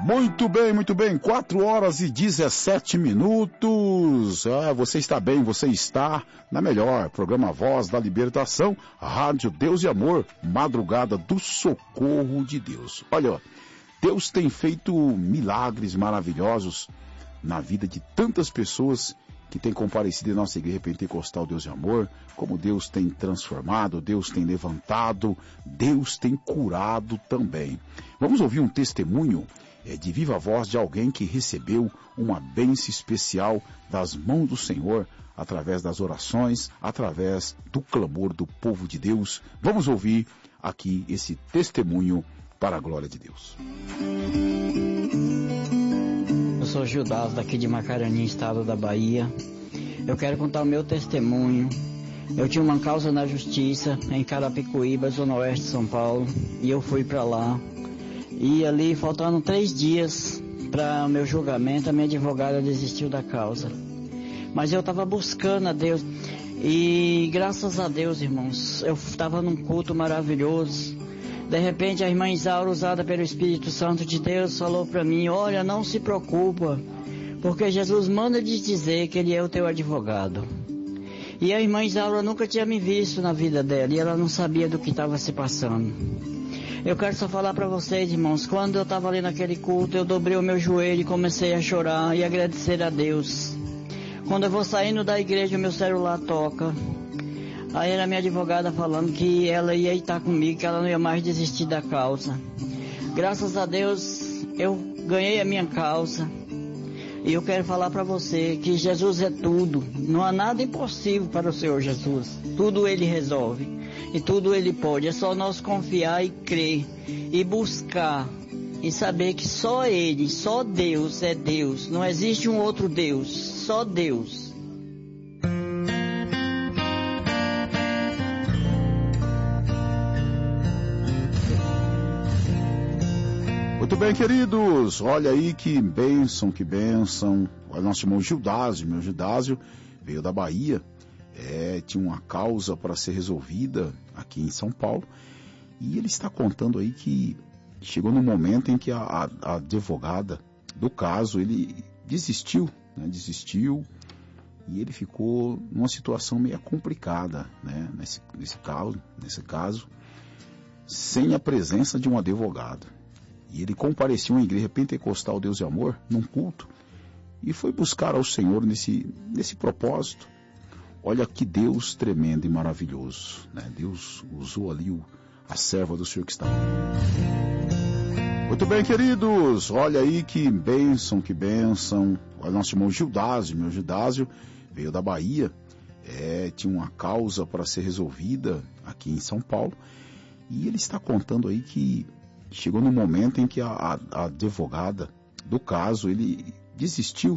Muito bem, 4 horas e 17 minutos. Você está bem, você está na melhor, programa Voz da Libertação, Rádio Deus e Amor, madrugada do socorro de Deus. Olha, Deus tem feito milagres maravilhosos na vida de tantas pessoas que têm comparecido em nossa igreja pentecostal Deus e Amor, como Deus tem transformado, Deus tem levantado, Deus tem curado também. Vamos ouvir um testemunho de viva voz de alguém que recebeu uma bênção especial das mãos do Senhor, através das orações, através do clamor do povo de Deus. Vamos ouvir aqui esse testemunho para a glória de Deus. Eu sou Gildas, daqui de Macarani, estado da Bahia. Eu quero contar o meu testemunho. Eu tinha uma causa na justiça em Carapicuíba, zona oeste de São Paulo, e eu fui para lá. E ali, faltando 3 dias para o meu julgamento, a minha advogada desistiu da causa. Mas eu estava buscando a Deus. E graças a Deus, irmãos, eu estava num culto maravilhoso. De repente, a irmã Isaura, usada pelo Espírito Santo de Deus, falou para mim: olha, não se preocupa, porque Jesus manda te dizer que Ele é o teu advogado. E a irmã Isaura nunca tinha me visto na vida dela, e ela não sabia do que estava se passando. Eu quero só falar para vocês, irmãos, quando eu estava ali naquele culto, eu dobrei o meu joelho e comecei a chorar e agradecer a Deus. Quando eu vou saindo da igreja, o meu celular toca. Aí era a minha advogada falando que ela ia estar comigo, que ela não ia mais desistir da causa. Graças a Deus, eu ganhei a minha causa. E eu quero falar para você que Jesus é tudo. Não há nada impossível para o Senhor Jesus. Tudo Ele resolve. E tudo Ele pode. É só nós confiar e crer. E buscar. E saber que só Ele, só Deus é Deus. Não existe um outro Deus. Só Deus. Muito bem, queridos, olha aí que bênção, que bênção. Olha, nosso irmão Gildásio, meu Gildásio veio da Bahia, tinha uma causa para ser resolvida aqui em São Paulo, e ele está contando aí que chegou no momento em que a advogada do caso, ele desistiu, e ele ficou numa situação meio complicada, né, nesse caso, sem a presença de um advogado. E ele compareceu à igreja pentecostal Deus e Amor, num culto, e foi buscar ao Senhor nesse propósito. Olha que Deus tremendo e maravilhoso, né? Deus usou ali a serva do Senhor que está. Muito bem, queridos, olha aí que bênção, que bênção. Olha, nosso irmão Gildásio, meu Gildásio veio da Bahia, tinha uma causa para ser resolvida aqui em São Paulo, e ele está contando aí que chegou no momento em que a advogada do caso, ele desistiu,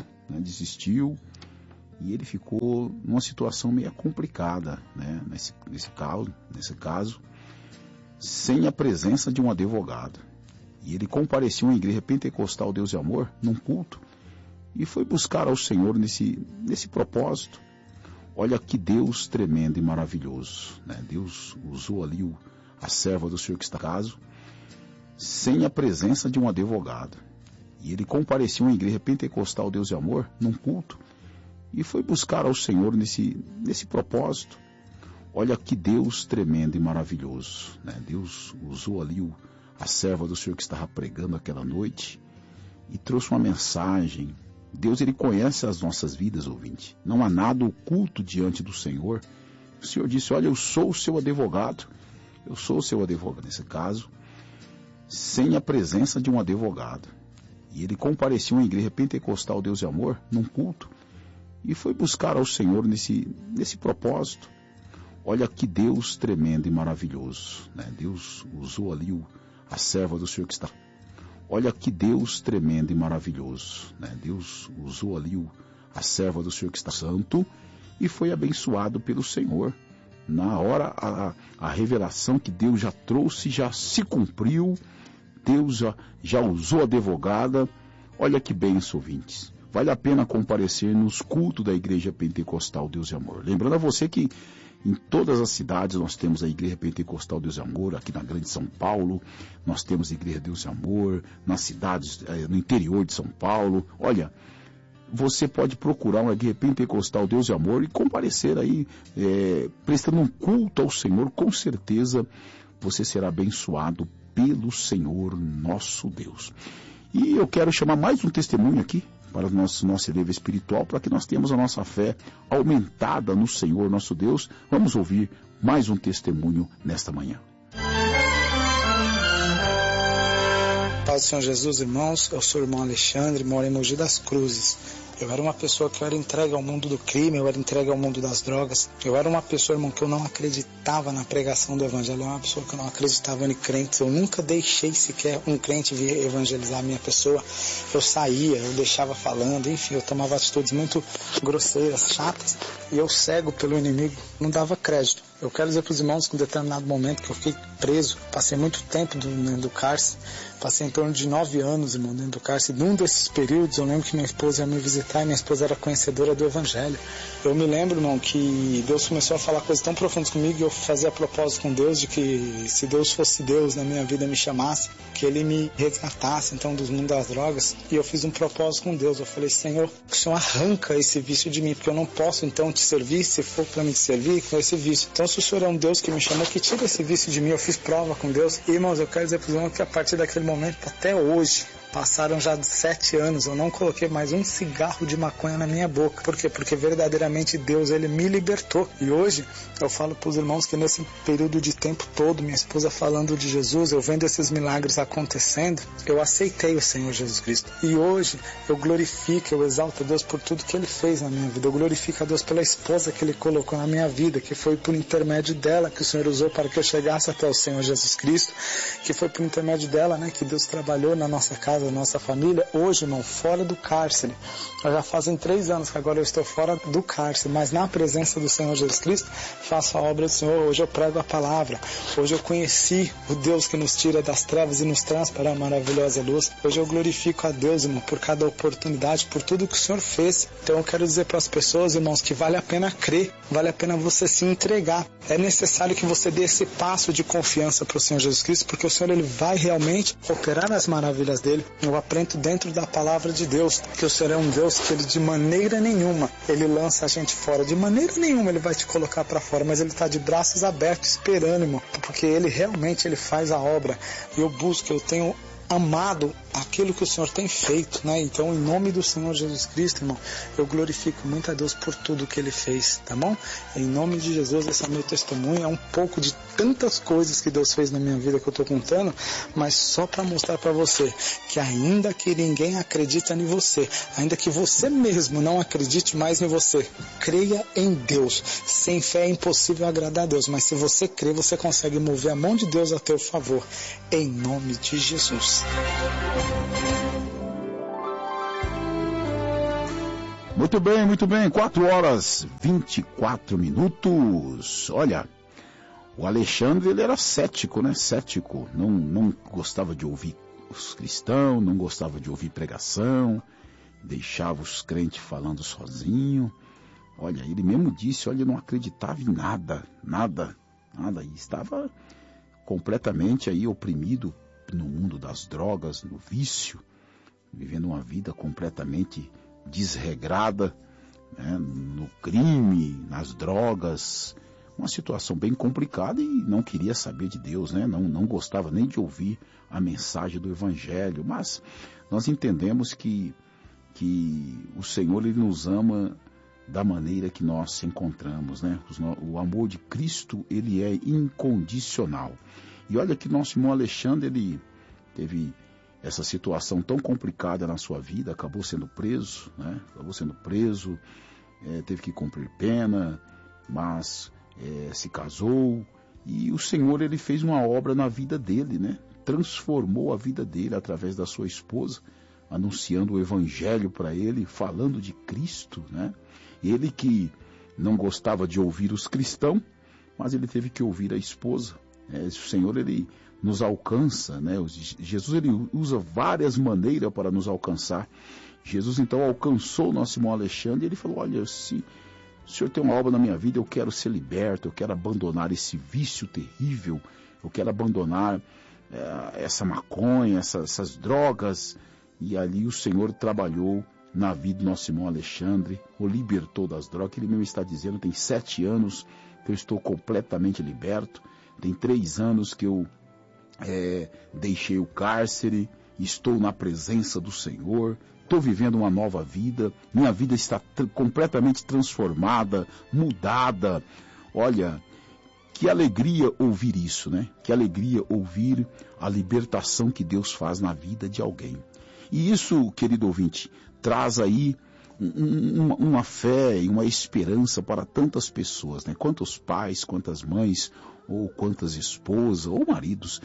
e ele ficou numa situação meio complicada, né, nesse caso, sem a presença de um advogado. E ele compareceu à igreja pentecostal Deus e Amor, num culto, e foi buscar ao Senhor nesse propósito. Olha que Deus tremendo e maravilhoso, né? Deus usou ali a serva do Senhor que está no caso, sem a presença de um advogado. E ele compareceu à igreja pentecostal Deus e Amor, num culto, e foi buscar ao Senhor nesse propósito. Olha que Deus tremendo e maravilhoso, né? Deus usou ali a serva do Senhor que estava pregando aquela noite e trouxe uma mensagem. Deus, Ele conhece as nossas vidas, ouvinte. Não há nada oculto diante do Senhor. O Senhor disse: olha, eu sou o seu advogado. Eu sou o seu advogado nesse caso, sem a presença de um advogado. E ele compareceu à igreja pentecostal Deus e Amor, num culto, e foi buscar ao Senhor nesse propósito. Olha que Deus tremendo e maravilhoso, né? Deus usou ali a serva do Senhor que está. Olha que Deus tremendo e maravilhoso, né? Deus usou ali a serva do Senhor que está santo, e foi abençoado pelo Senhor. Na hora, a revelação que Deus já trouxe, já se cumpriu. Deus já usou a advogada. Olha que bênção, ouvintes. Vale a pena comparecer nos cultos da Igreja Pentecostal Deus e Amor. Lembrando a você que Em todas as cidades nós temos a Igreja Pentecostal Deus e Amor, aqui na Grande São Paulo, nós temos a Igreja Deus e Amor, nas cidades, no interior de São Paulo. Olha, você pode procurar uma Igreja Pentecostal Deus e Amor e comparecer aí, prestando um culto ao Senhor. Com certeza você será abençoado pelo Senhor nosso Deus. E eu quero chamar mais um testemunho aqui para o nosso nível espiritual, para que nós tenhamos a nossa fé aumentada no Senhor nosso Deus. Vamos ouvir mais um testemunho nesta manhã. Paz do Senhor Jesus, irmãos. Eu sou o irmão Alexandre, moro em Mogi das Cruzes. Eu era uma pessoa que eu era entregue ao mundo do crime, eu era entregue ao mundo das drogas. Eu era uma pessoa, irmão, que eu não acreditava na pregação do evangelho. Eu era uma pessoa que eu não acreditava em crentes. Eu nunca deixei sequer um crente vir evangelizar a minha pessoa. Eu saía, eu deixava falando, enfim, eu tomava atitudes muito grosseiras, chatas. E eu, cego pelo inimigo, não dava crédito. Eu quero dizer para os irmãos que em determinado momento que eu fiquei preso, passei muito tempo dentro do cárcere, passei em torno de 9 anos, irmão, dentro do cárcere. Num desses períodos eu lembro que minha esposa ia me visitar e minha esposa era conhecedora do evangelho. Eu me lembro, irmão, que Deus começou a falar coisas tão profundas comigo e eu fazia propósito com Deus de que se Deus fosse Deus na minha vida, me chamasse, que Ele me resgatasse então dos mundos das drogas. E eu fiz um propósito com Deus. Eu falei: Senhor, o Senhor arranca esse vício de mim, porque eu não posso então te servir, se for para me servir, com esse vício. Então, se o Senhor é um Deus que me chamou, que tira esse vício de mim. Eu fiz prova com Deus. E, irmãos, eu quero dizer para os irmãos que a partir daquele momento até hoje, passaram já 7 anos, eu não coloquei mais um cigarro de maconha na minha boca. Por quê? Porque verdadeiramente Deus, Ele me libertou. E hoje eu falo para os irmãos que nesse período de tempo todo, minha esposa falando de Jesus, eu vendo esses milagres acontecendo, eu aceitei o Senhor Jesus Cristo. E hoje eu glorifico, eu exalto a Deus por tudo que Ele fez na minha vida. Eu glorifico a Deus pela esposa que Ele colocou na minha vida, que foi por intermédio dela que o Senhor usou para que eu chegasse até o Senhor Jesus Cristo, que foi por intermédio dela, né, que Deus trabalhou na nossa casa, nossa família. Hoje, irmão, fora do cárcere, já fazem 3 anos que agora eu estou fora do cárcere, mas na presença do Senhor Jesus Cristo, faço a obra do Senhor. Hoje eu prego a palavra, hoje eu conheci o Deus que nos tira das trevas e nos traz para a maravilhosa luz. Hoje eu glorifico a Deus, irmão, por cada oportunidade, por tudo que o Senhor fez. Então eu quero dizer para as pessoas, irmãos, que vale a pena crer, vale a pena você se entregar. É necessário que você dê esse passo de confiança para o Senhor Jesus Cristo, porque o Senhor, Ele vai realmente operar as maravilhas dele. Eu aprendo dentro da palavra de Deus que o Senhor é um Deus que Ele de maneira nenhuma Ele lança a gente fora, de maneira nenhuma Ele vai te colocar para fora, mas Ele está de braços abertos esperando, irmão, porque Ele realmente Ele faz a obra. E eu busco, eu tenho amado aquilo que o Senhor tem feito, né? Então, em nome do Senhor Jesus Cristo, irmão, eu glorifico muito a Deus por tudo que Ele fez, tá bom? Em nome de Jesus, esse é meu testemunho, é um pouco de tantas coisas que Deus fez na minha vida que eu estou contando, mas só para mostrar para você que ainda que ninguém acredita em você, ainda que você mesmo não acredite mais em você, creia em Deus. Sem fé é impossível agradar a Deus, mas se você crer, você consegue mover a mão de Deus a teu favor, em nome de Jesus. Muito bem, 4h24. Olha, o Alexandre, ele era cético, né? Cético, não gostava de ouvir os cristãos, não gostava de ouvir pregação, deixava os crentes falando sozinho. Olha, ele mesmo disse, olha, não acreditava em nada, e estava completamente aí oprimido no mundo das drogas, no vício, vivendo uma vida completamente desregrada, né, no crime, nas drogas, uma situação bem complicada, e não queria saber de Deus, né, não gostava nem de ouvir a mensagem do Evangelho. Mas nós entendemos que o Senhor, Ele nos ama da maneira que nós se encontramos, né? O amor de Cristo, ele é incondicional. E olha que nosso irmão Alexandre, ele teve essa situação tão complicada na sua vida, acabou sendo preso, né? Teve que cumprir pena, mas se casou, e o Senhor, ele fez uma obra na vida dele, né? Transformou a vida dele através da sua esposa, anunciando o Evangelho para ele, falando de Cristo, né? Ele que não gostava de ouvir os cristãos, mas ele teve que ouvir a esposa. O Senhor, ele nos alcança, né? Jesus, ele usa várias maneiras para nos alcançar. Jesus, então, alcançou o nosso irmão Alexandre, e ele falou, olha, se o Senhor tem uma obra na minha vida, eu quero ser liberto, eu quero abandonar esse vício terrível, eu quero abandonar essa maconha, essas drogas. E ali o Senhor trabalhou na vida do nosso irmão Alexandre, o libertou das drogas. Ele mesmo está dizendo, tem 7 anos que eu estou completamente liberto, tem 3 anos que eu deixei o cárcere, estou na presença do Senhor, estou vivendo uma nova vida, minha vida está completamente transformada, mudada. Olha, que alegria ouvir isso, né? Que alegria ouvir a libertação que Deus faz na vida de alguém. E isso, querido ouvinte, traz aí uma fé e uma esperança para tantas pessoas, né? Quantos pais, quantas mães, ou quantas esposas, ou maridos,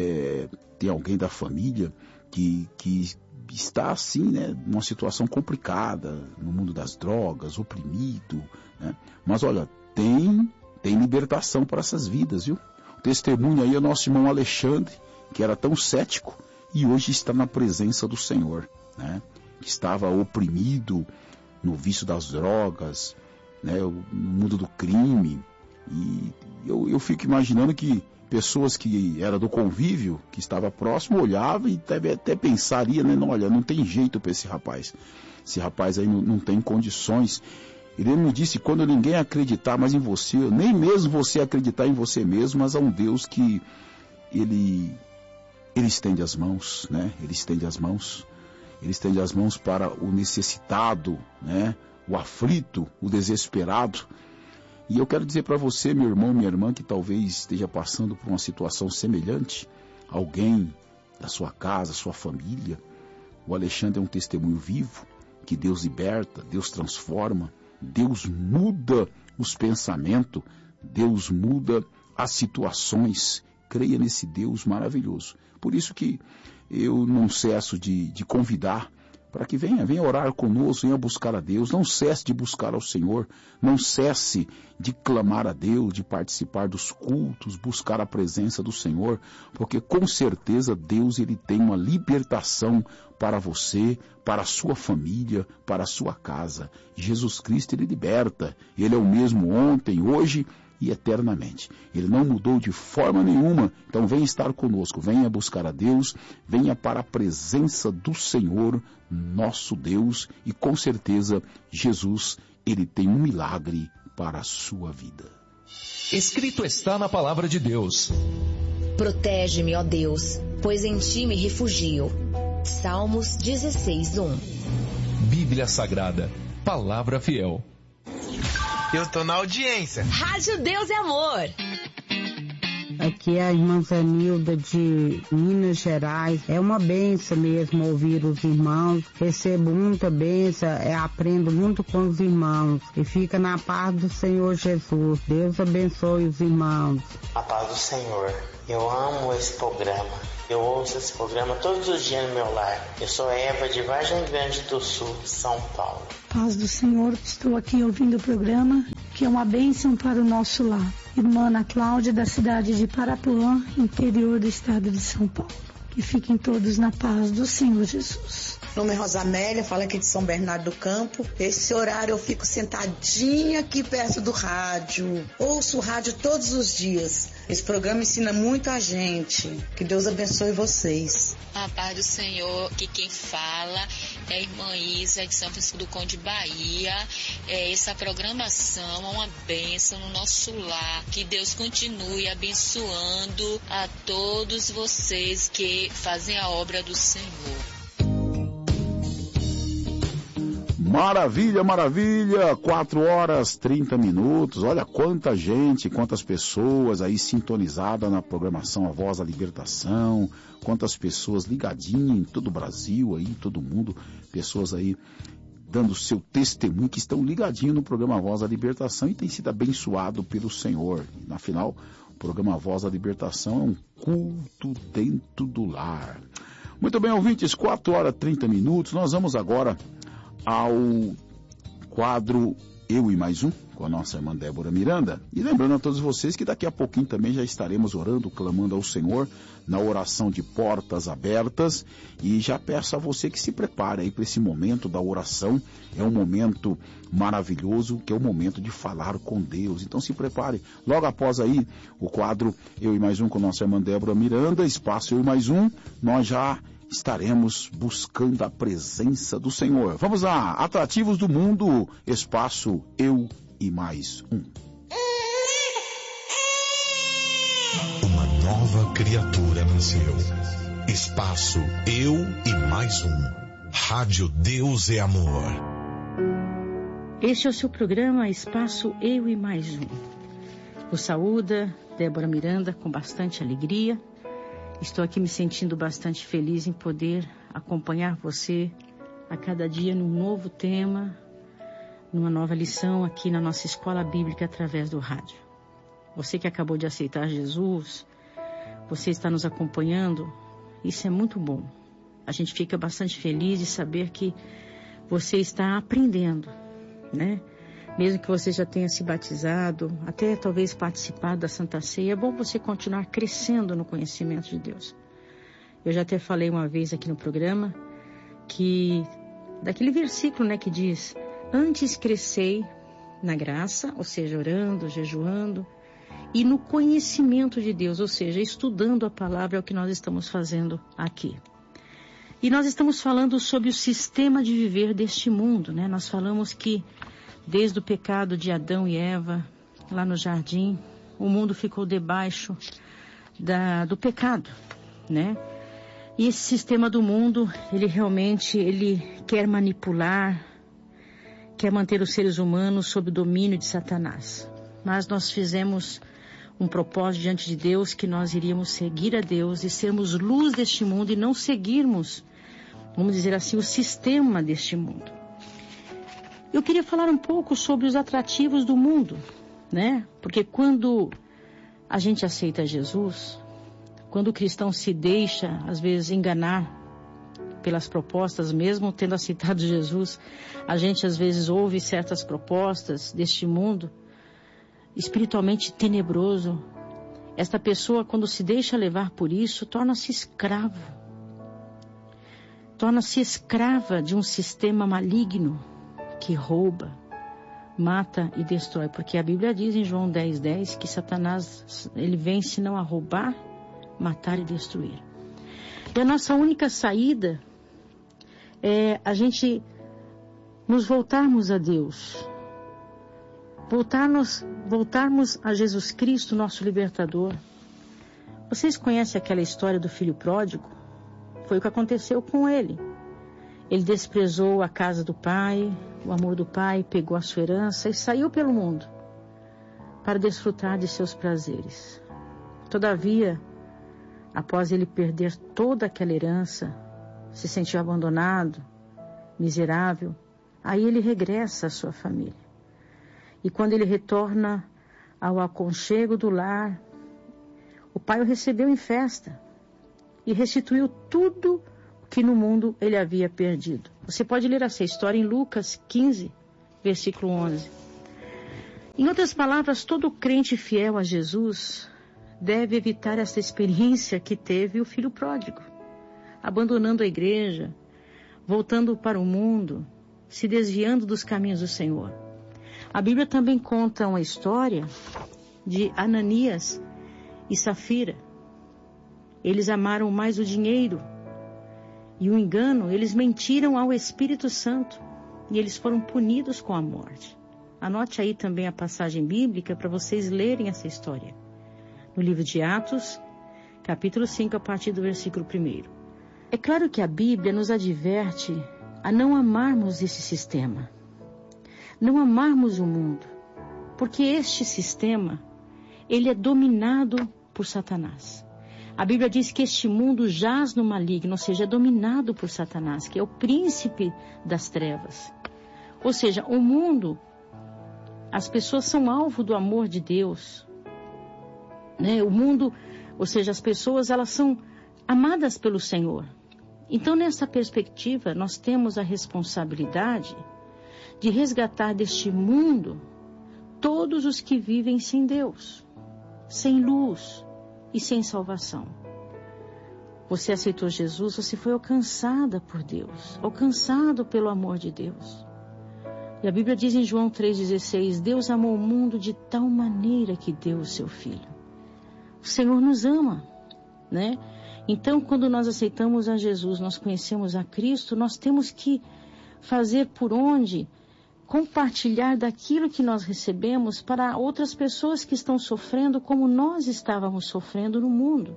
tem alguém da família que está assim, né? Numa situação complicada, no mundo das drogas, oprimido, né? Mas olha, tem libertação para essas vidas, viu? O testemunho aí é o nosso irmão Alexandre, que era tão cético e hoje está na presença do Senhor, né? Que estava oprimido no vício das drogas, né? No mundo do crime. E eu fico imaginando que pessoas que eram do convívio, que estava próximo, olhavam e até pensaria, né? Não, olha, não tem jeito para esse rapaz. Esse rapaz aí não tem condições. Ele me disse, quando ninguém acreditar mais em você, nem mesmo você acreditar em você mesmo, mas há um Deus que ele estende as mãos, né? Ele estende as mãos. Ele estende as mãos para o necessitado, né? O aflito, o desesperado. E eu quero dizer para você, meu irmão, minha irmã, que talvez esteja passando por uma situação semelhante, alguém da sua casa, sua família. O Alexandre é um testemunho vivo, que Deus liberta, Deus transforma, Deus muda os pensamentos, Deus muda as situações. Creia nesse Deus maravilhoso. Por isso que eu não cesso de convidar para que venha orar conosco, venha buscar a Deus. Não cesse de buscar ao Senhor, não cesse de clamar a Deus, de participar dos cultos, buscar a presença do Senhor, porque com certeza Deus ele tem uma libertação para você, para a sua família, para a sua casa. Jesus Cristo ele liberta, ele é o mesmo ontem, hoje e eternamente. Ele não mudou de forma nenhuma. Então venha estar conosco, venha buscar a Deus, venha para a presença do Senhor, nosso Deus, e com certeza Jesus, ele tem um milagre para a sua vida. Escrito está na palavra de Deus. Protege-me, ó Deus, pois em ti me refugio. Salmos 16:1. Bíblia Sagrada, palavra fiel. Eu tô na audiência. Rádio Deus é Amor. Aqui é a irmã Zenilda de Minas Gerais. É uma benção mesmo ouvir os irmãos. Recebo muita benção, aprendo muito com os irmãos. E fica na paz do Senhor Jesus. Deus abençoe os irmãos. A paz do Senhor. Eu amo esse programa. Eu ouço esse programa todos os dias no meu lar. Eu sou Eva de Vargem Grande do Sul, São Paulo. Paz do Senhor, estou aqui ouvindo o programa, que é uma bênção para o nosso lar. Irmã Ana Cláudia, da cidade de Parapuã, interior do estado de São Paulo. Que fiquem todos na paz do Senhor Jesus. Meu nome é Rosamélia, falo aqui de São Bernardo do Campo. Esse horário eu fico sentadinha aqui perto do rádio. Ouço o rádio todos os dias. Esse programa ensina muito a gente. Que Deus abençoe vocês. A paz do Senhor, que quem fala é a irmã Isa de São Francisco do Conde, Bahia. Essa programação é uma bênção no nosso lar. Que Deus continue abençoando a todos vocês que fazem a obra do Senhor. Maravilha, maravilha, 4h30. Olha quanta gente, quantas pessoas aí sintonizadas na programação A Voz da Libertação, quantas pessoas ligadinhas em todo o Brasil, aí, todo mundo, pessoas aí dando seu testemunho, que estão ligadinhos no programa A Voz da Libertação e tem sido abençoado pelo Senhor. Afinal, o programa A Voz da Libertação é um culto dentro do lar. Muito bem, ouvintes, 4h30. Nós vamos agora ao quadro Eu e Mais Um, com a nossa irmã Débora Miranda. E lembrando a todos vocês que daqui a pouquinho também já estaremos orando, clamando ao Senhor, na oração de portas abertas. E já peço a você que se prepare aí para esse momento da oração. É um momento maravilhoso, que é o momento de falar com Deus. Então se prepare. Logo após aí o quadro Eu e Mais Um, com a nossa irmã Débora Miranda, espaço Eu e Mais Um, nós já estaremos buscando a presença do Senhor. Vamos lá, atrativos do mundo, espaço Eu e Mais Um. Uma nova criatura nasceu. Espaço Eu e Mais Um. Rádio Deus é Amor. Este é o seu programa Espaço Eu e Mais Um. O saúda Débora Miranda com bastante alegria. Estou aqui me sentindo bastante feliz em poder acompanhar você a cada dia num novo tema, numa nova lição aqui na nossa escola bíblica através do rádio. Você que acabou de aceitar Jesus, você está nos acompanhando, isso é muito bom. A gente fica bastante feliz de saber que você está aprendendo, né? Mesmo que você já tenha se batizado, até talvez participado da Santa Ceia, é bom você continuar crescendo no conhecimento de Deus. Eu já até falei uma vez aqui no programa que daquele versículo, né, que diz: antes crescei na graça, ou seja, orando, jejuando, e no conhecimento de Deus, ou seja, estudando a palavra, é o que nós estamos fazendo aqui. E nós estamos falando sobre o sistema de viver deste mundo, né? Nós falamos que desde o pecado de Adão e Eva, lá no jardim, o mundo ficou debaixo do pecado, né? E esse sistema do mundo, ele quer manipular, quer manter os seres humanos sob o domínio de Satanás. Mas nós fizemos um propósito diante de Deus que nós iríamos seguir a Deus e sermos luz deste mundo e não seguirmos, vamos dizer assim, o sistema deste mundo. Eu queria falar um pouco sobre os atrativos do mundo, né? Porque quando a gente aceita Jesus, quando o cristão se deixa, às vezes, enganar pelas propostas, mesmo tendo aceitado Jesus, a gente, às vezes, ouve certas propostas deste mundo espiritualmente tenebroso. Esta pessoa, quando se deixa levar por isso, torna-se escravo. Torna-se escrava de um sistema maligno que rouba, mata e destrói. Porque a Bíblia diz em João 10:10 que Satanás, ele vem senão a roubar, matar e destruir. E a nossa única saída é a gente nos voltarmos a Deus. Voltarmos a Jesus Cristo, nosso libertador. Vocês conhecem aquela história do filho pródigo? Foi o que aconteceu com ele. Ele desprezou a casa do pai, o amor do pai, pegou a sua herança e saiu pelo mundo para desfrutar de seus prazeres. Todavia, após ele perder toda aquela herança, se sentiu abandonado, miserável, aí ele regressa à sua família. E quando ele retorna ao aconchego do lar, o pai o recebeu em festa e restituiu tudo que no mundo ele havia perdido. Você pode ler essa história em Lucas 15, versículo 11. Em outras palavras, todo crente fiel a Jesus deve evitar essa experiência que teve o filho pródigo, abandonando a igreja, voltando para o mundo, se desviando dos caminhos do Senhor. A Bíblia também conta uma história de Ananias e Safira. Eles amaram mais o dinheiro e o engano, eles mentiram ao Espírito Santo e eles foram punidos com a morte. Anote aí também a passagem bíblica para vocês lerem essa história. No livro de Atos, capítulo 5, a partir do versículo 1. É claro que a Bíblia nos adverte a não amarmos esse sistema, não amarmos o mundo, porque este sistema, ele é dominado por Satanás. A Bíblia diz que este mundo jaz no maligno, ou seja, é dominado por Satanás, que é o príncipe das trevas. Ou seja, o mundo, as pessoas são alvo do amor de Deus, né? O mundo, ou seja, as pessoas, elas são amadas pelo Senhor. Então, nessa perspectiva, nós temos a responsabilidade de resgatar deste mundo todos os que vivem sem Deus, sem luz e sem salvação. Você aceitou Jesus, você foi alcançada por Deus, alcançado pelo amor de Deus. E a Bíblia diz em João 3,16, Deus amou o mundo de tal maneira que deu o seu Filho. O Senhor nos ama, né? Então, quando nós aceitamos a Jesus, nós conhecemos a Cristo, nós temos que fazer por onde compartilhar daquilo que nós recebemos para outras pessoas que estão sofrendo como nós estávamos sofrendo no mundo.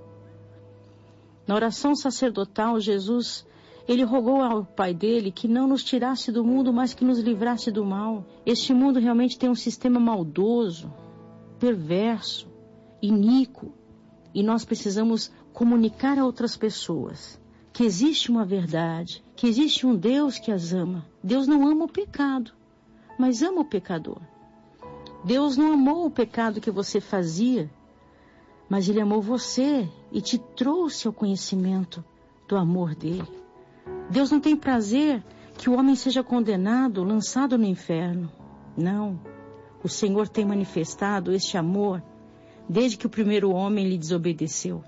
Na oração sacerdotal, Jesus, ele rogou ao Pai dele que não nos tirasse do mundo, mas que nos livrasse do mal. Este mundo realmente tem um sistema maldoso, perverso, iníquo, e nós precisamos comunicar a outras pessoas que existe uma verdade, que existe um Deus que as ama. Deus não ama o pecado, mas ama o pecador. Deus não amou o pecado que você fazia, mas Ele amou você e te trouxe ao conhecimento do amor dEle. Deus não tem prazer que o homem seja condenado, lançado no inferno. Não. O Senhor tem manifestado este amor desde que o primeiro homem lhe desobedeceu.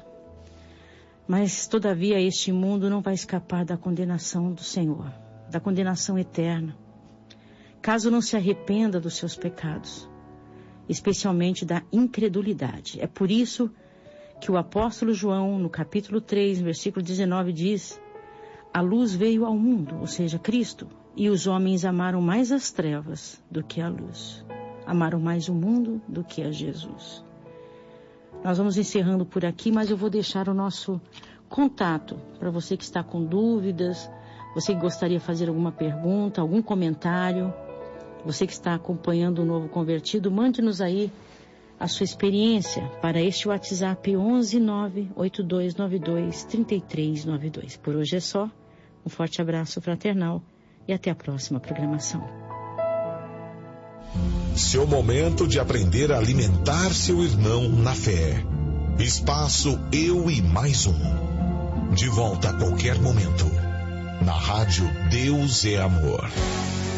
Mas, todavia, este mundo não vai escapar da condenação do Senhor, da condenação eterna, caso não se arrependa dos seus pecados, especialmente da incredulidade. É por isso que o apóstolo João, no capítulo 3, versículo 19, diz: a luz veio ao mundo, ou seja, Cristo, e os homens amaram mais as trevas do que a luz. Amaram mais o mundo do que a Jesus. Nós vamos encerrando por aqui, mas eu vou deixar o nosso contato para você que está com dúvidas, você que gostaria de fazer alguma pergunta, algum comentário, você que está acompanhando o Novo Convertido, mande-nos aí a sua experiência para este WhatsApp 11982923392. Por hoje é só. Um forte abraço fraternal e até a próxima programação. Seu momento de aprender a alimentar seu irmão na fé. Espaço Eu e Mais Um. De volta a qualquer momento. Na rádio Deus é Amor.